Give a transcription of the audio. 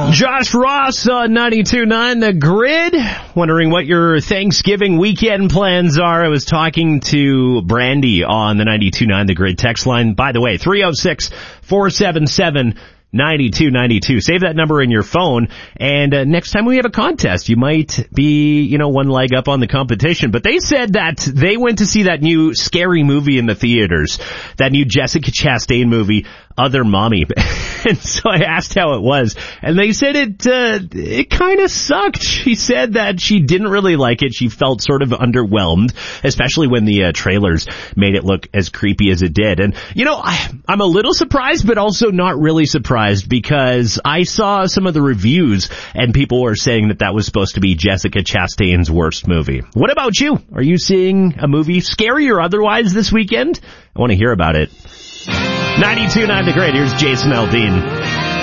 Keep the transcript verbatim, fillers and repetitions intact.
Josh Ross on ninety-two point nine The Grid. Wondering what your Thanksgiving weekend plans are. I was talking to Brandy on the ninety-two point nine The Grid text line. By the way, three oh six, four seven seven, nine two nine two. Save that number in your phone, and uh, next time we have a contest, you might be, you know, one leg up on the competition. But they said that they went to see that new scary movie in the theaters, that new Jessica Chastain movie, Other Mommy. And so I asked how it was, and they said it uh, it kind of sucked. She said that she didn't really like it. She felt sort of underwhelmed, especially when the uh, trailers made it look as creepy as it did. And, you know, I, I'm a little surprised, but also not really surprised, because I saw some of the reviews, and people were saying that that was supposed to be Jessica Chastain's worst movie. What about you? Are you seeing a movie, scary or otherwise, this weekend? I want to hear about it. ninety-two point nine The Grid. Here's Jason Aldean.